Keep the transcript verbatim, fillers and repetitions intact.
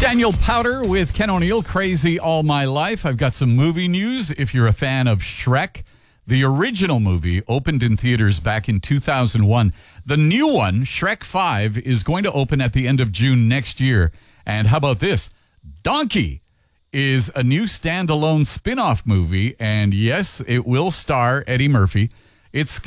Daniel Powder with Ken O'Neill, Crazy All My Life. I've got some movie news. If you're a fan of Shrek, the original movie opened in theaters back in two thousand one. The new one, Shrek five, is going to open at the end of June next year. And how about this? Donkey is a new standalone spin-off movie. And yes, it will star Eddie Murphy. It's